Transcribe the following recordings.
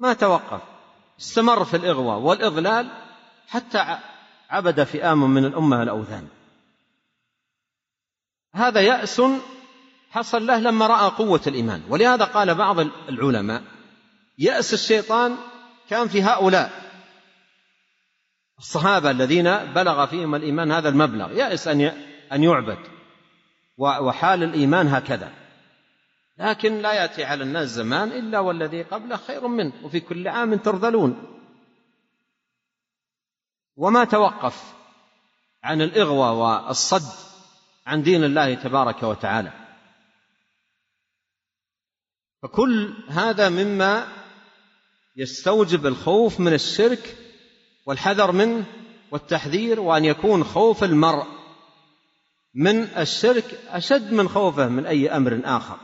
ما توقف، استمر في الإغواء والإضلال حتى عبد فئام من الأمة الأوثان. هذا يأس حصل له لما رأى قوة الإيمان. ولهذا قال بعض العلماء يأس الشيطان كان في هؤلاء الصحابة الذين بلغ فيهم الإيمان هذا المبلغ، يأس أن يعبد، وحال الإيمان هكذا. لكن لا يأتي على الناس زمان إلا والذي قبله خير منه، وفي كل عام ترذلون. وما توقف عن الإغوى والصد عن دين الله تبارك وتعالى. فكل هذا مما يستوجب الخوف من الشرك والحذر منه والتحذير، وأن يكون خوف المرء من الشرك أشد من خوفه من أي أمر آخر،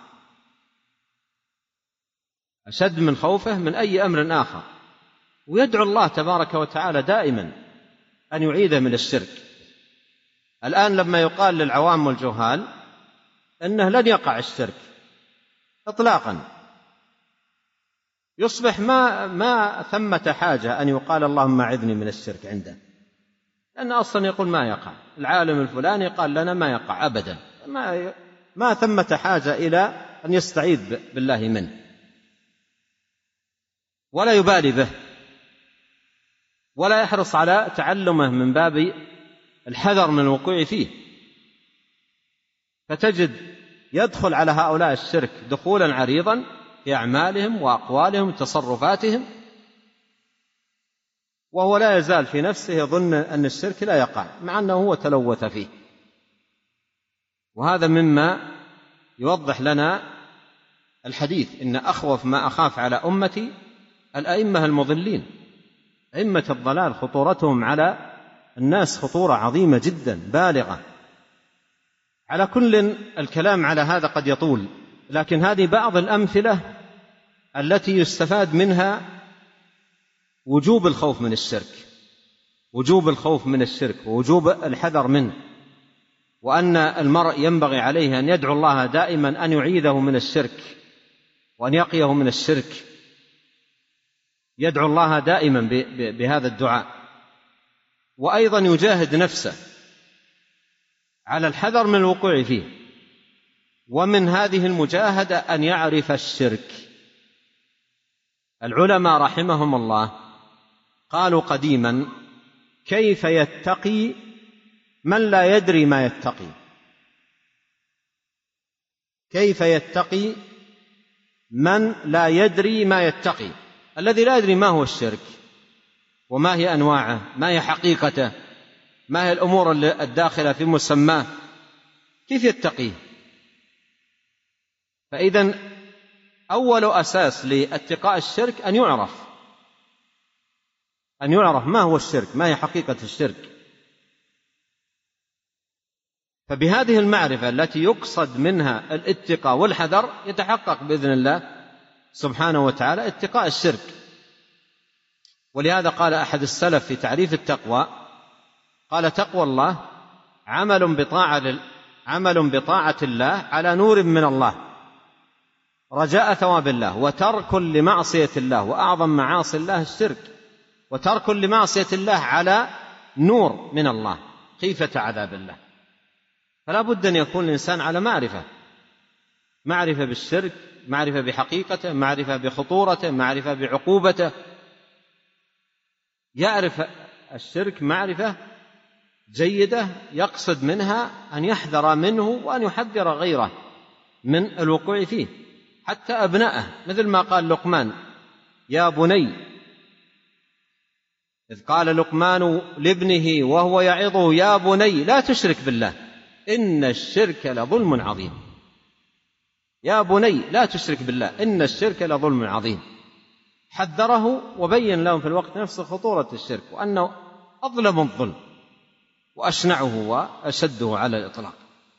أشد من خوفه من أي أمر آخر. ويدعو الله تبارك وتعالى دائما أن يعيده من الشرك. الآن لما يقال للعوام والجهال أنه لن يقع الشرك إطلاقا، يصبح ما ثمة حاجة أن يقال اللهم أعذني من الشرك عنده، لأن أصلا يقول ما يقع. العالم الفلاني قال لنا ما يقع أبدا، ما ثمة حاجة إلى أن يستعيذ بالله منه، ولا يبالي به، ولا يحرص على تعلمه من باب الحذر من الوقوع فيه. فتجد يدخل على هؤلاء الشرك دخولا عريضا في أعمالهم وأقوالهم وتصرفاتهم، وهو لا يزال في نفسه يظن أن الشرك لا يقع، مع أنه هو تلوث فيه. وهذا مما يوضح لنا الحديث: إن أخوف ما أخاف على أمتي الأئمة المضلين. أئمة الضلال خطورتهم على الناس خطورة عظيمة جدا بالغة. على كل، الكلام على هذا قد يطول، لكن هذه بعض الأمثلة التي يستفاد منها وجوب الخوف من الشرك، وجوب الخوف من الشرك ووجوب الحذر منه، وأن المرء ينبغي عليه أن يدعو الله دائما أن يعيذه من الشرك وأن يقيه من الشرك، يدعو الله دائما بهذا الدعاء. وأيضا يجاهد نفسه على الحذر من الوقوع فيه. ومن هذه المجاهدة أن يعرف الشرك. العلماء رحمهم الله قالوا قديما: كيف يتقي من لا يدري ما يتقي؟ كيف يتقي من لا يدري ما يتقي؟ الذي لا يدري ما هو الشرك وما هي أنواعه، ما هي حقيقته، ما هي الأمور الداخلة في مسماه، كيف يتقيه؟ فإذن أول أساس لاتقاء الشرك أن يعرف ما هو الشرك، ما هي حقيقة الشرك. فبهذه المعرفة التي يقصد منها الاتقاء والحذر يتحقق بإذن الله سبحانه وتعالى اتقاء الشرك. ولهذا قال أحد السلف في تعريف التقوى، قال: تقوى الله عمل بطاعة الله على نور من الله رجاء ثواب الله، وترك لمعصية الله، وأعظم معاصي الله الشرك، وترك لمعصية الله على نور من الله خيفة عذاب الله. فلا بد أن يكون الإنسان على معرفة بالشرك، معرفة بحقيقته، معرفة بخطورته، معرفة بعقوبته، يعرف الشرك معرفة جيدة يقصد منها أن يحذر منه وأن يحذر غيره من الوقوع فيه، حتى أبنائه، مثل ما قال لقمان: يا بني، إذ قال لقمان لابنه وهو يعظه: يا بني لا تشرك بالله إن الشرك لظلم عظيم. يا بني لا تشرك بالله إن الشرك لظلم عظيم. حذره وبين لهم في الوقت نفسه خطورة الشرك، وأنه أظلم الظلم وأشنعه وأشده على الإطلاق.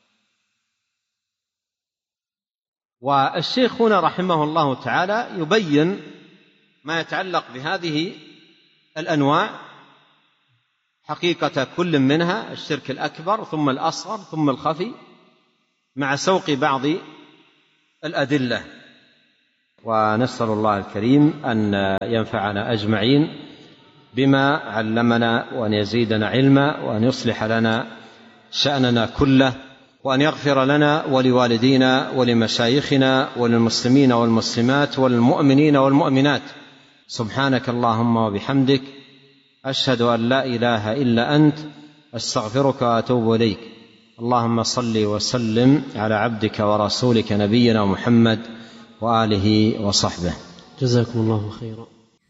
والشيخ هنا رحمه الله تعالى يبين ما يتعلق بهذه الأنواع، حقيقة كل منها، الشرك الأكبر ثم الأصغر ثم الخفي، مع سوق بعض الأدلة. ونسأل الله الكريم أن ينفعنا أجمعين بما علمنا، وأن يزيدنا علما، وأن يصلح لنا شأننا كله، وأن يغفر لنا ولوالدينا ولمشايخنا وللمسلمين والمسلمات والمؤمنين والمؤمنات. سبحانك اللهم وبحمدك، أشهد أن لا إله إلا أنت، أستغفرك وأتوب إليك. اللهم صل وسلم على عبدك ورسولك نبينا محمد وآله وصحبه. جزاكم الله خيرا.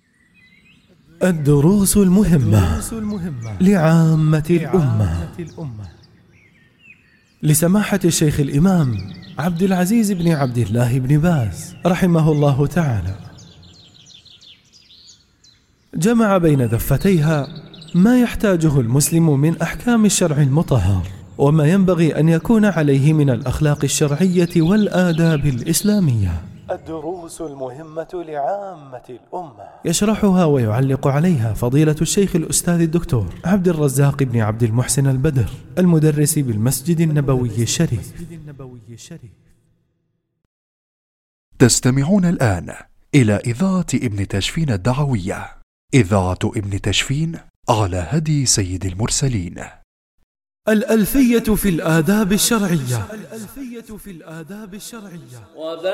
الدروس المهمة لعامة الأمة، لسماحة الشيخ الإمام عبد العزيز بن عبد الله بن باز رحمه الله تعالى، جمع بين دفتيها ما يحتاجه المسلم من أحكام الشرع المطهر، وما ينبغي أن يكون عليه من الأخلاق الشرعية والآداب الإسلامية. الدروس المهمة لعامة الأمة، يشرحها ويعلق عليها فضيلة الشيخ الأستاذ الدكتور عبد الرزاق بن عبد المحسن البدر، المدرس بالمسجد النبوي الشريف. تستمعون الآن إلى إذاعة ابن تشفين الدعوية، إذاعة ابن تشفين على هدي سيد المرسلين. الألفية في الآداب الشرعية.